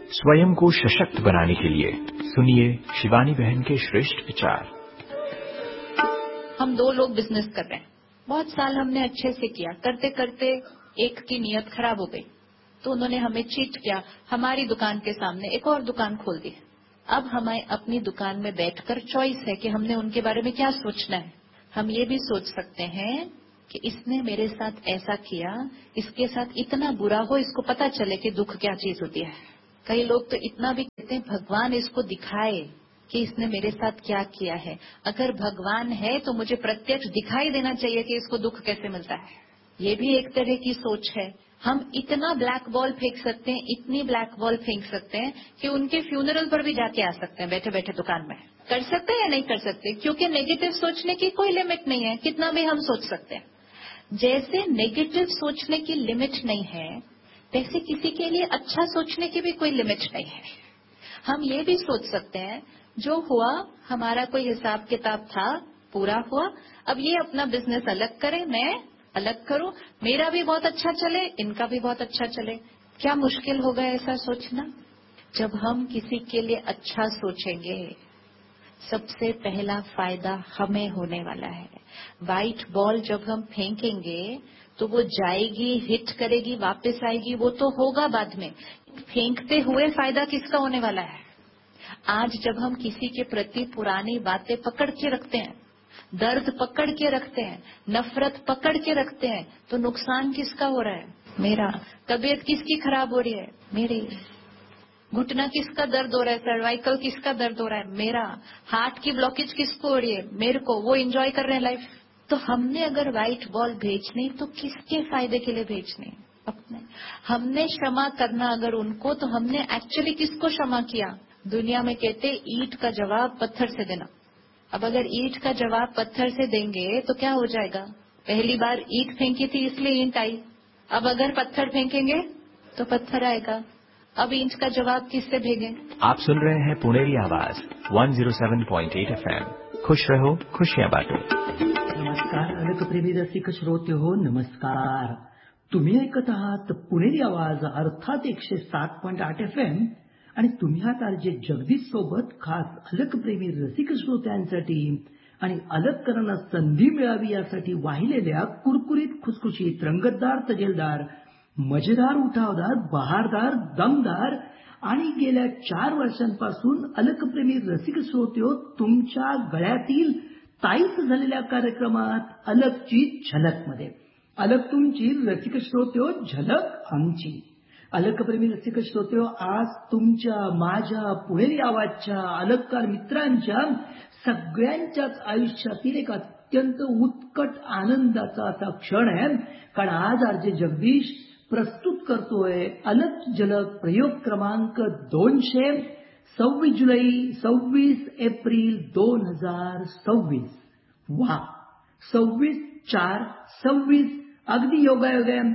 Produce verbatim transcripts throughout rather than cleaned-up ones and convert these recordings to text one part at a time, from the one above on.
स्वयं को सशक्त बनाने के लिए सुनिए शिवानी बहन के श्रेष्ठ विचार। हम दो लोग बिजनेस कर रहे हैं, बहुत साल हमने अच्छे से किया, करते करते एक की नीयत खराब हो गई तो उन्होंने हमें चीट किया, हमारी दुकान के सामने एक और दुकान खोल दी। अब हमें अपनी दुकान में बैठकर चॉइस है कि हमने उनके बारे में क्या सोचना है। हम ये भी सोच सकते हैं कि इसने मेरे साथ ऐसा किया, इसके साथ इतना बुरा हो, इसको पता चले कि दुख क्या चीज होती है। कई लोग तो इतना भी कहते हैं भगवान इसको दिखाए कि इसने मेरे साथ क्या किया है। अगर भगवान है तो मुझे प्रत्यक्ष दिखाई देना चाहिए कि इसको दुख कैसे मिलता है। ये भी एक तरह की सोच है। हम इतना ब्लैक बॉल फेंक सकते हैं, इतनी ब्लैक बॉल फेंक सकते हैं कि उनके फ्यूनरल पर भी जाके आ सकते हैं बैठे बैठे दुकान में। कर सकते हैं या नहीं कर सकते, क्योंकि नेगेटिव सोचने की कोई लिमिट नहीं है, कितना भी हम सोच सकते हैं। जैसे नेगेटिव सोचने की लिमिट नहीं है, वैसे किसी के लिए अच्छा सोचने की भी कोई लिमिट नहीं है। हम ये भी सोच सकते हैं जो हुआ हमारा कोई हिसाब किताब था, पूरा हुआ, अब ये अपना बिजनेस अलग करे, मैं अलग करूं, मेरा भी बहुत अच्छा चले, इनका भी बहुत अच्छा चले। क्या मुश्किल होगा ऐसा सोचना? जब हम किसी के लिए अच्छा सोचेंगे, सबसे पहला फायदा हमें होने वाला है। व्हाइट बॉल जब हम फेंकेंगे तो वो जाएगी, हिट करेगी, वापस आएगी, वो तो होगा बाद में। फेंकते हुए फायदा किसका होने वाला है? आज जब हम किसी के प्रति पुरानी बातें पकड़ के रखते हैं, दर्द पकड़ के रखते हैं, नफरत पकड़ के रखते हैं, तो नुकसान किसका हो रहा है? मेरा। तबीयत किसकी खराब हो रही है? मेरी। घुटना किसका दर्द हो रहा है? सर्वाइकल किसका दर्द हो रहा है? मेरा। हार्ट की ब्लॉकेज किसको हो रही है? मेरे को। वो एंजॉय कर रहे हैं लाइफ। तो हमने अगर व्हाइट बॉल भेजनी तो किसके फायदे के लिए भेजनी? अपने। हमने क्षमा करना अगर उनको, तो हमने एक्चुअली किसको क्षमा किया? दुनिया में कहते ईंट का जवाब पत्थर से देना। अब अगर ईंट का जवाब पत्थर से देंगे तो क्या हो जाएगा? पहली बार ईंट फेंकी थी इसलिए ईंट आई, अब अगर पत्थर फेंकेंगे तो पत्थर आएगा। अब ईंट का जवाब किससे भेजें? आप सुन रहे हैं पुणेरी आवाज एक सौ सात पॉइंट आठ एफएम। खुश रहो, खुशियां बांटो। नमस्कार अलकप्रेमी रसिक श्रोते हो, नमस्कार। तुम्ही ऐकत आहात पुणेरी आवाज अर्थात एकशे सात पॉइंट आठ एफ एम आणि तुम्ही आहात आरजे जगदीश सोबत खास अलकप्रेमी रसिक श्रोत्यांसाठी आणि अलककरांना संधी मिळावी यासाठी वाहिलेल्या कुरकुरीत, खुसखुशीत, रंगतदार, तजेलदार, मजेदार, उठावदार, बहारदार, दमदार आणि गेल्या चार वर्षांपासून अलकप्रेमी रसिक श्रोते तुमच्या गळ्यातील ताईत झालेल्या कार्यक्रमात अलकची झलकमध्ये. अलक तुमची, रसिक श्रोते झलक आमची. अलकप्रेमी रसिक श्रोते, आज तुमच्या, माझ्या, पुणेरी आवाजच्या, अलककार मित्रांच्या सगळ्यांच्याच आयुष्यातील एक अत्यंत उत्कट आनंदाचा असा क्षण आहे. कारण आज आरजे जगदीश प्रस्तुत करतोय अलक झलक प्रयोग क्रमांक दोनशे सव्वीस जुलै सव्वीस एप्रिल दोन हजार सव्वीस. वा, सव्वीस चार सव्वीस अगदी योगायोग आहे,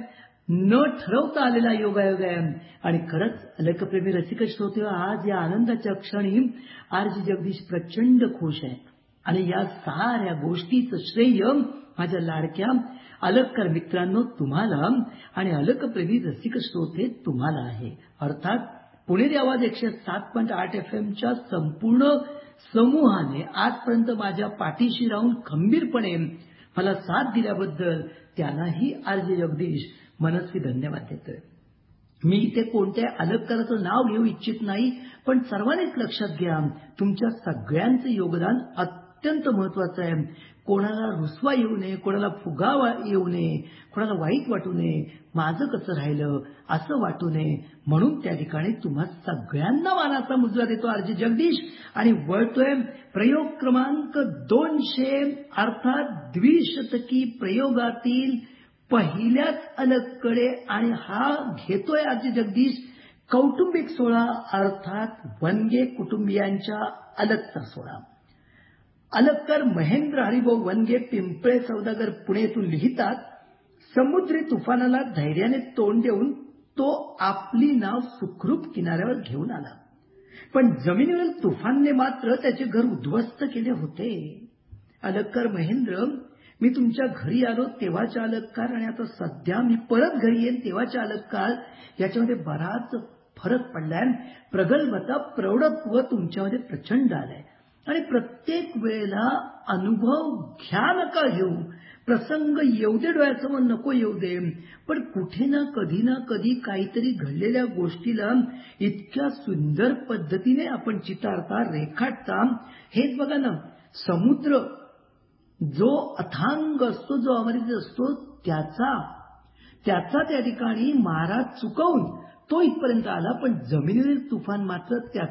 न ठरवता आलेला योगायोग आहे. आणि खरंच अलकप्रेमी रसिक श्रोते, आज या आनंदाच्या क्षणी आरजी जगदीश प्रचंड खुश आहे. आणि या साऱ्या गोष्टीचं श्रेय माझ्या लाडक्या अलककार मित्रांनो तुम्हाला आणि अलकप्रेमी रसिक श्रोते तुम्हाला आहे. अर्थात पुणेरी आवाज एकशे सात पॉईंट आठ एफ एमच्या संपूर्ण समूहाने आजपर्यंत माझ्या पाठीशी राहून खंबीरपणे मला साथ दिल्याबद्दल त्यांनाही आरजे जगदीश मनस्वी धन्यवाद देतोय. मी इथे कोणत्या अलककाराचं नाव घेऊ इच्छित नाही, पण सर्वांनीच लक्षात घ्या, तुमच्या सगळ्यांचं योगदान अत्यंत महत्वाचं आहे. कोणाला रुसवा येऊ नये, कोणाला फुगावा येऊ नये, कोणाला वाईट वाटू नये, माझं कसं राहिलं असं वाटू नये, म्हणून त्या ठिकाणी तुम्हा सगळ्यांना मानाचा मुजरा देतो आरजे जगदीश. आणि वळतोय प्रयोग क्रमांक दोनशे अर्थात द्विशतकी प्रयोगातील पहिल्याच अलककडे. आणि हा घेतोय आरजे जगदीश कौटुंबिक सोहळा अर्थात वनगे कुटुंबियांच्या अलकचा सोहळा. अलककार महेंद्र हरिभाऊ वनगे पिंपळे सौदागर पुणे येथून लिहितात, समुद्री तुफानाला धैर्याने तोंड देऊन तो आपली नाव सुखरूप किनाऱ्यावर घेऊन आला, पण जमिनीवरील तुफानने मात्र त्याचे घर उद्ध्वस्त केले होते. अलककार महेंद्र, मी तुमच्या घरी आलो तेव्हाचे अलककार आणि आता सध्या मी परत घरी येईन तेव्हाचे अलककार याच्यामध्ये बराच फरक पडलाय. प्रगल्भता, प्रौढत्व तुमच्यामध्ये प्रचंड आलंय आणि प्रत्येक वेळेला अनुभव घ्या नका घेऊ, प्रसंग येऊ दे डोळ्यासमोर नको येऊ दे, पण कुठे ना कधी ना कधी काहीतरी घडलेल्या गोष्टीला इतक्या सुंदर पद्धतीने आपण चितारता, रेखाटता. हेच बघा ना, समुद्र जो अथांग असतो, जो अमर्यादित असतो, त्याचा त्याचा त्या ठिकाणी मारा चुकवून तो इथपर्यंत आला, पण जमिनीवरील तुफान मात्र त्या